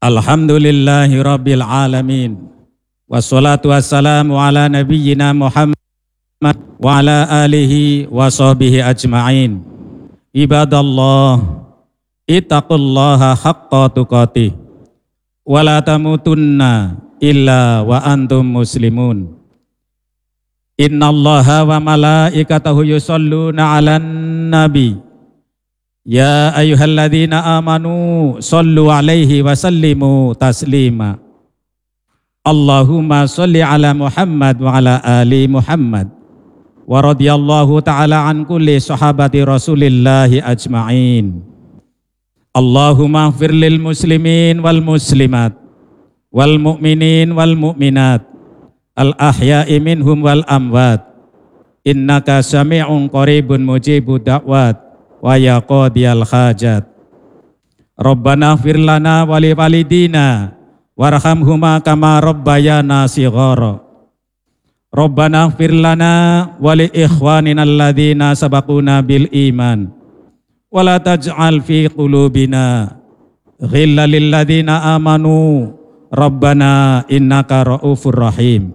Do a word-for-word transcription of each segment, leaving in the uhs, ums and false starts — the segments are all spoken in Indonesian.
Alhamdulillahi rabbil alamin. Wassalatu wassalamu ala nabiyyina Muhammad wa ala alihi wa sahbihi ajma'in. Ibadallah, ittaqullaha haqqa tuqatih wa la tamutunna illa wa antum muslimun. Innallaha wa malaikatahu yusholluna 'alan nabi. Ya ayyuhalladzina amanu shollu 'alaihi wa sallimu taslima. Allahumma sholli 'ala Muhammad wa 'ala ali Muhammad. Wa radhiyallahu ta'ala an kulli sahabati Rasulillahi ajma'in. Allahumma ighfir lil muslimin wal muslimat wal mu'minin wal mu'minat al ahya'i minhum wal amwat. Innaka sami'un qaribun mujibud da'wat wa ya qadiyal hajat. Rabbana ighfir lana wa li walidina warhamhuma kama rabbayana shighara. Rabbana ighfir lana wa li ikhwanina alladzina sabaquna bil iman wa la taj'al fi qulubina ghillan lil ladzina amanu rabbana innaka raufur rahim.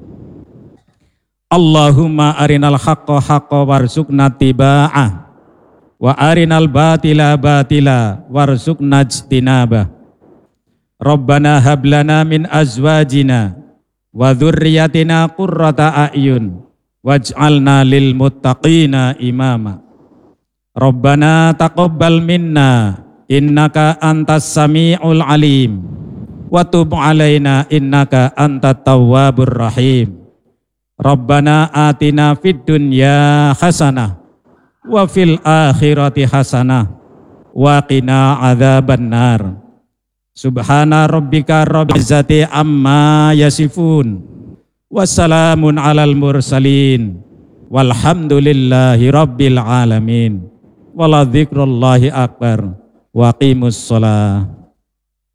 Allahumma arinal haqqa haqqa warzuqna tiba'ah wa arinal batila batila warzuqna ijtinabah. Rabbana hab lana min azwajina wa dzurriyyatina qurrata a'yun waj'alna lil muttaqina imama. Rabbana taqabbal minna innaka antas sami'ul alim wa tub 'alaina innaka antat tawwabur rahim. Rabbana atina fid dunya hasanah wa fil akhirati hasanah wa qina adzaban nar. Subhana rabbika rabbil izzati amma yasifun wassalamun alal mursalin walhamdulillahi rabbil alamin. Wala dzikrullahi akbar wa qimus shalah.